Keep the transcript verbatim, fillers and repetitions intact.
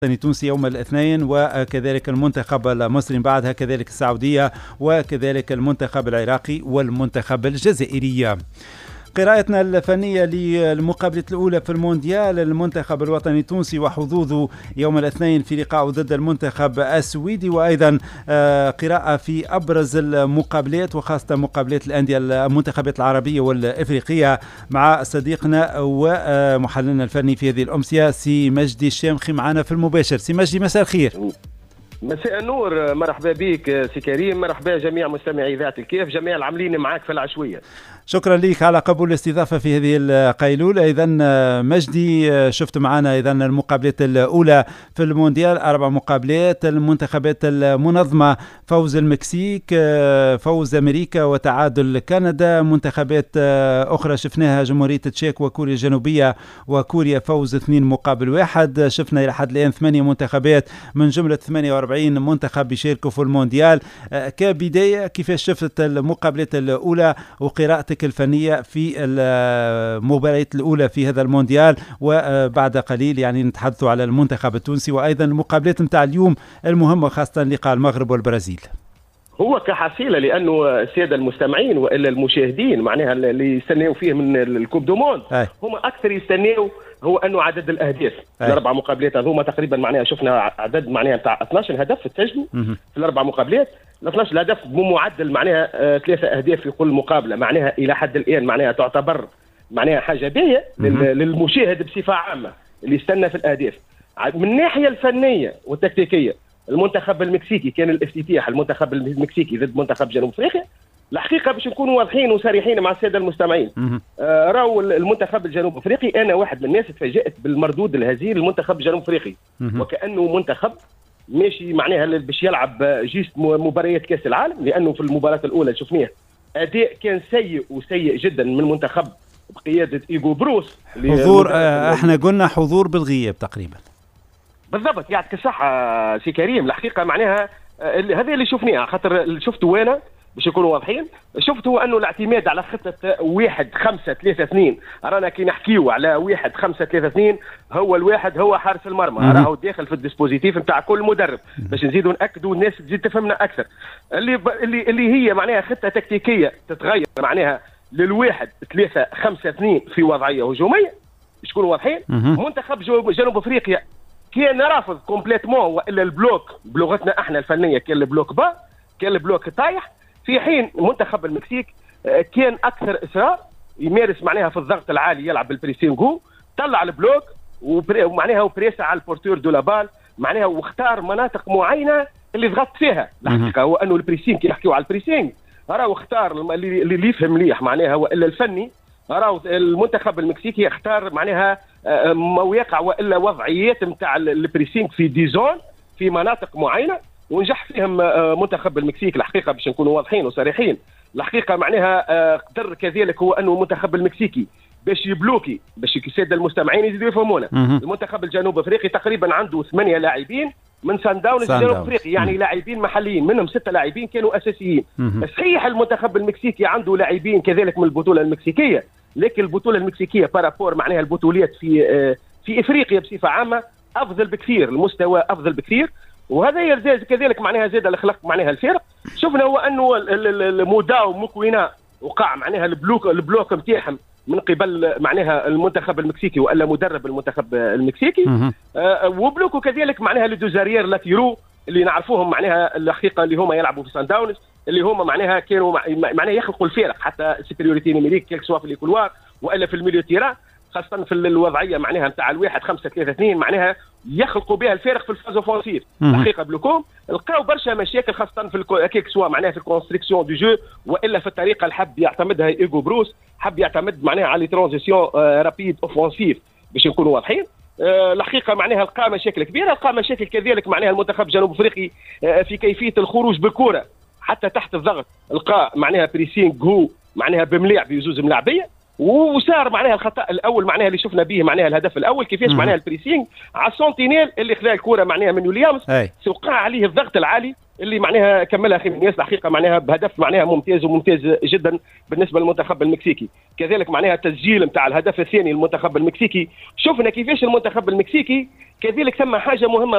التونسي يوم الاثنين، وكذلك المنتخب المصري بعدها، كذلك السعودية، وكذلك المنتخب العراقي والمنتخب الجزائري. قراءتنا الفنية للمقابلة الأولى في المونديال، المنتخب الوطني التونسي وحظوظه يوم الاثنين في لقائه ضد المنتخب السويدي، وأيضا قراءة في أبرز المقابلات وخاصة مقابلات الأندية المنتخبات العربية والإفريقية مع صديقنا ومحللنا الفني في هذه الأمسية سي مجدي الشامخي معنا في المباشر. سي مجدي، مساء الخير. مساء النور، مرحبا بك سي كريم، مرحبا جميع مستمعي ذات الكيف، جميع العاملين معك في العشوية. شكرا لك على قبول الاستضافة في هذه القيلولة. إذا مجدي، شفت معنا إذا المقابلات الأولى في المونديال، أربع مقابلات، المنتخبات المنظمة فوز المكسيك، فوز أمريكا وتعادل كندا، منتخبات أخرى شفناها جمهورية تشيك وكوريا الجنوبية وكوريا فوز اثنين مقابل واحد. شفنا إلى حد الآن ثمانية منتخبات من جملة ثمانية وأربعين منتخب بيشاركوا في المونديال. كبداية، كيفاش شفت المقابلات الأولى وقراءتك الفنية في المباريات الأولى في هذا المونديال؟ وبعد قليل يعني نتحدث على المنتخب التونسي وأيضا المقابلات متاع اليوم المهمة، خاصة لقاء المغرب والبرازيل. هو كحصيلة لأنه السادة المستمعين وإلا المشاهدين معناها اللي يستنيوا فيه من الكوب دو موند هم أكثر يستنيوا هو أنه عدد الأهداف. الأربع مقابلات هذوما تقريبا معناها شفنا عدد معناها بتاع اثناش هدف تسجلوا في الأربع مقابلات، اثناش هدف بمعدل معناها آه ثلاثة أهداف في كل مقابلة، معناها إلى حد الآن معناها تعتبر معناها حاجة باهية للمشاهد بصفة عامة اللي يستنى في الأهداف. من الناحية الفنية والتكتيكية، المنتخب المكسيكي كان الافتتاح، المنتخب المكسيكي ضد منتخب جنوب افريقيا. الحقيقه باش نكونوا واضحين وصريحين مع الساده المستمعين، آه راهو المنتخب الجنوب افريقي، انا واحد من الناس تفاجات بالمردود الهزيل المنتخب الجنوب افريقي، وكانه منتخب ماشي معناها باش يلعب جيست مباريات كاس العالم، لانه في المباراه الاولى شفناه اداء كان سيء وسيء جدا من منتخب بقياده ايغو بروس. حضور آه احنا قلنا حضور بالغياب تقريبا. بالضبط، يعطيك الصحة سي كريم. الحقيقة معناها هذا اللي شفناه، خاطر اللي شفته وانا باش نكونوا واضحين، شفته انه الاعتماد على خطة واحد خمسة ثلاثة اثنين، رانا كي نحكيو على واحد خمسة ثلاثة اثنين هو الواحد هو حارس المرمى، راهو داخل في الديسبوزيتيف نتاع كل مدرب باش نزيدوا ناكدوا الناس تزيد تفهمنا اكثر. اللي ب... اللي اللي هي معناها خطة تكتيكية تتغير معناها للواحد ثلاثة خمسة اثنين في وضعية هجومية باش نكونوا واضحين. منتخب جنوب افريقيا كان رافض كومبليتمون والا البلوك بلغتنا احنا الفنيه، كان البلوك با، كان البلوك طايح، في حين منتخب المكسيك كان اكثر اصرار يمارس معناها في الضغط العالي، يلعب بالبريسينغو، طلع البلوك ومعناها وبريسا على البورتور دو لابال معناها، واختار مناطق معينه اللي ضغط فيها. الحقيقه هو انه البريسينغ كي نحكيو على البريسينغ راهو اختار اللي, اللي يفهم مليح معناها والا الفني، راهو المنتخب المكسيكي اختار معناها مواقع والا وضعيات نتاع البريسينغ في دي زون في مناطق معينه، ونجح فيهم منتخب المكسيك. الحقيقه باش نكونوا واضحين وصريحين، الحقيقه معناها قدر كذلك هو انه المنتخب المكسيكي باش يبلوكي، باش الساده المستمعين يزيدوا يفهمونا، المنتخب الجنوب افريقي تقريبا عنده ثمانيه لاعبين من سان داونز الجنوب افريقي، يعني لاعبين محليين، منهم سته لاعبين كانوا اساسيين. صحيح المنتخب المكسيكي عنده لاعبين كذلك من البطوله المكسيكيه، لكن البطوله المكسيكيه بارابور معناها البطولات في في افريقيا بصفه عامه افضل بكثير، المستوى افضل بكثير، وهذا يرزاز كذلك معناها زاد الخلق معناها الفرق. شفنا هو انه الموداو موكوينا وقع معناها البلوك البلوك نتاعهم من قبل معناها المنتخب المكسيكي والا مدرب المنتخب المكسيكي، آه وبلوكو كذلك معناها لدوزاريير لاتيرو اللي نعرفوهم معناها الحقيقه اللي هما يلعبوا في سان داونز، اللي هما معناها كانوا معناها يخلقوا الفارق حتى سيبريوريتي نيميريك كيك سوا في الكولوار والا في الميليو تيران، خاصه في الوضعيه معناها نتاع الواحد خمسة ثلاثة اثنين معناها يخلقوا بها الفارق في الفاز اوفونسيف. الحقيقه بلوكوم لقاو برشا مشاكل خاصه في كيك سوا معناها في الكونستركسيون دو جو والا في الطريقه اللي حب يعتمدها ايغو بروس، حب يعتمد معناها على ترانزيسيون رابيد اوفونسيف باش نكونوا واضحين. أه الحقيقه معناها لقى مشاكل كبيره، لقى مشاكل كذلك معناها المنتخب الجنوب افريقي أه في كيفيه الخروج بالكره حتى تحت الضغط، لقى معناها بريسينغ هو معناها بملاعب بزوز ملاعبيه، وصار معناها الخطا الاول معناها اللي شفنا به معناها الهدف الاول كيفاش معناها البريسينغ على السونتينيل اللي خذا الكره معناها من ويليامز، وقع عليه الضغط العالي اللي معناها كملها خيمينيز الحقيقه معناها بهدف معناها ممتاز وممتاز جدا بالنسبه للمنتخب المكسيكي. كذلك معناها التسجيل نتاع الهدف الثاني للمنتخب المكسيكي، شفنا كيفاش المنتخب المكسيكي كذلك ثم حاجه مهمه